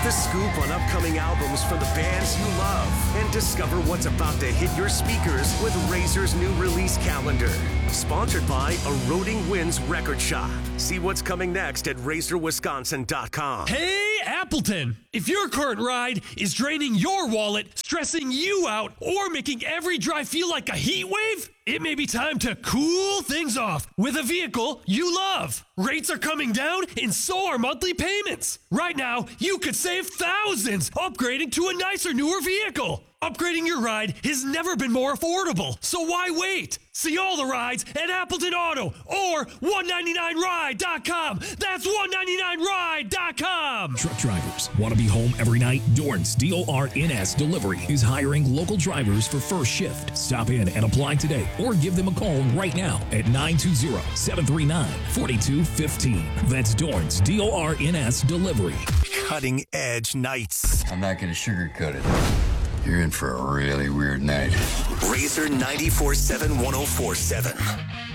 Get the scoop on upcoming albums from the bands you love and discover what's about to hit your speakers with Razor's new release calendar. Sponsored by Eroding Winds Record Shop. See what's coming next at RazorWisconsin.com. Hey, Appleton! If your current ride is draining your wallet, stressing you out, or making every drive feel like a heat wave, it may be time to cool things off with a vehicle you love. Rates are coming down, and so are monthly payments. Right now, you could save thousands upgrading to a nicer, newer vehicle. Upgrading your ride has never been more affordable, so why wait? See all the rides at Appleton Auto or 199ride.com. That's 199ride.com. Truck drivers want to be home every night? Dorn's DORNS Delivery is hiring local drivers for first shift. Stop in and apply today or give them a call right now at 920-739-4215. That's Dorn's DORNS Delivery. Cutting Edge Nights. I'm not going to sugarcoat it. You're in for a really weird night. Razor 94.7 104.7.